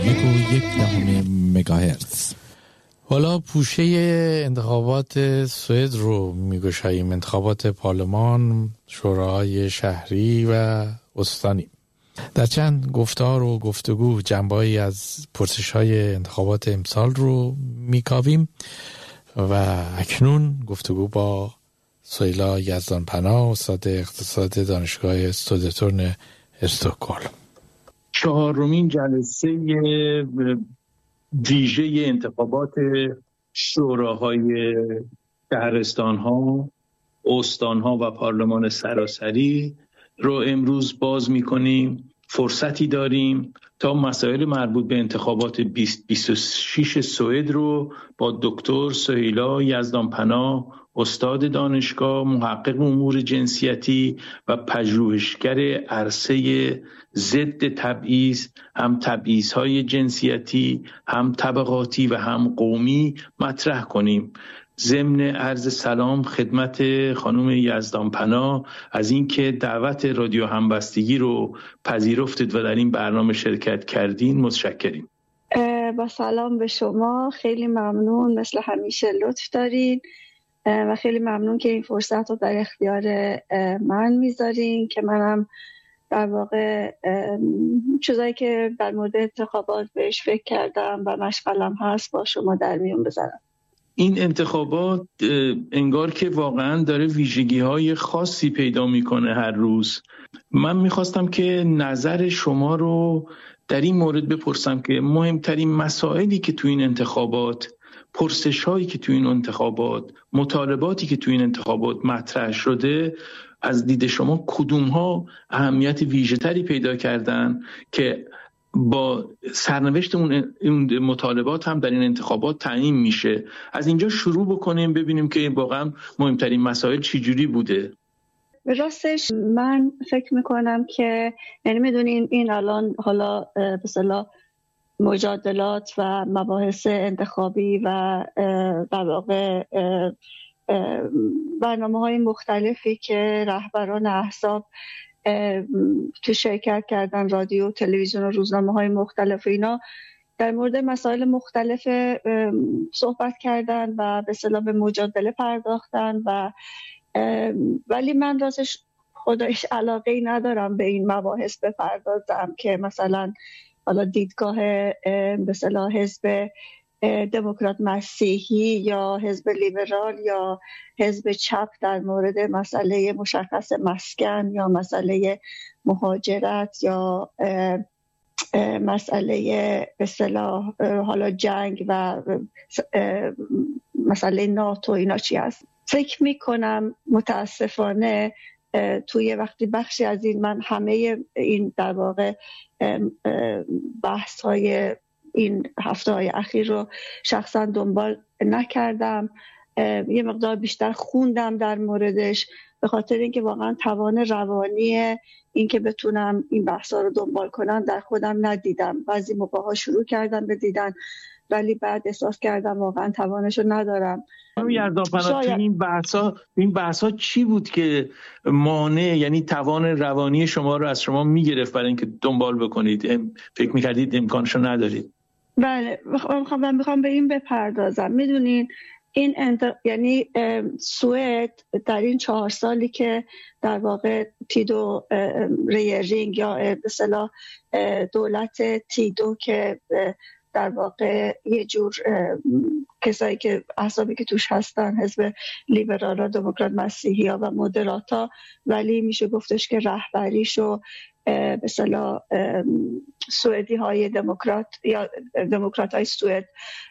مگاهرتز. حالا پوشه انتخابات سوئد رو میگشاییم، انتخابات پارلمان، شوراهای شهری و استانی. در چند گفتار و گفتگو جنبه‌ای از پرسش‌های انتخابات امسال رو میکاویم و اکنون گفتگو با سهیلا یزدانپناه، استاد اقتصاد دانشگاه استودتورن استکهلم. چهارمین جلسه ویژه انتخابات شوراهای شهرستان‌ها، استان‌ها و پارلمان سراسری رو امروز باز می‌کنیم. فرصتی داریم تا مسائل مربوط به انتخابات 2026 سوئد رو با دکتر سهیلا یزدانپناه، استاد دانشگاه، محقق امور جنسیتی و پژوهشگر عرصه ضد تبعیض، هم تبعیض‌های جنسیتی، هم طبقاتی و هم قومی مطرح کنیم. ضمن عرض سلام خدمت خانم یزدانپناه از اینکه دعوت رادیو همبستگی رو پذیرفتید و در این برنامه شرکت کردین متشکریم. با سلام به شما، خیلی ممنون، مثل همیشه لطف دارین و خیلی ممنون که این فرصت رو در اختیار من میذارین که منم در واقع چیزایی که در مورد انتخابات بهش فکر کردم و مشغلم هست با شما در میون بذارم. این انتخابات انگار که واقعا داره ویژگی‌های خاصی پیدا میکنه هر روز. من میخواستم که نظر شما رو در این مورد بپرسم که مهمترین مسائلی که تو این انتخابات، پرسش‌هایی که تو این انتخابات، مطالباتی که تو این انتخابات مطرح شده، از دید شما کدوم‌ها اهمیت ویژه‌تری پیدا کردن که با سرنوشت اون مطالبات هم در این انتخابات تعیین میشه؟ از اینجا شروع بکنیم ببینیم که واقعا مهمترین مسائل چی جوری بوده. به راستش من فکر میکنم که یعنی میدونین این الان حالا مثلا مجادلات و مباحث انتخابی و در واقع برنامه‌های مختلفی که رهبران احزاب تو شرکت کردن، رادیو، تلویزیون و روزنامه‌های مختلف، اینا در مورد مسائل مختلف صحبت کردن و به اصطلاح به مجادله پرداختن و ولی من راستش خودش علاقه‌ای ندارم به این مباحث بپردازم که مثلا حالا دیدگاه به اصطلاح حزب دموکرات مسیحی یا حزب لیبرال یا حزب چپ در مورد مسئله مشخص مسکن یا مسئله مهاجرت یا مسئله به اصطلاح حالا جنگ و مسئله ناتو اینا چی هست. فکر میکنم متاسفانه توی وقتی بخشی از این من همه این در واقع بحث های این هفته های اخیر رو شخصا دنبال نکردم، یه مقدار بیشتر خوندم در موردش به خاطر اینکه واقعا توان روانی این که بتونم این بحثا رو دنبال کنم در خودم ندیدم. بعضی موقع‌ها شروع کردم به دیدن ولی بعد احساس کردم واقعا توانشو ندارم. این بحثا چی بود که مانع، یعنی توان روانی شما رو از شما میگرفت برای اینکه دنبال بکنید؟ فکر میکردید امکانشو ندارید؟ بله، میخوام به این بپردازم. میدونین این یعنی سوئد در این 4 سالی که در واقع تیدو ریرینگ یا به اصطلاح دولت تیدو که در واقع یه جور کسایی که احزابی که توش هستن حزب لیبرالا، دموکرات مسیحی و مدراتا، ولی میشه گفتش که رهبریشو به اصطلاح سوئدی های دموکرات یا دموکرات های سوئد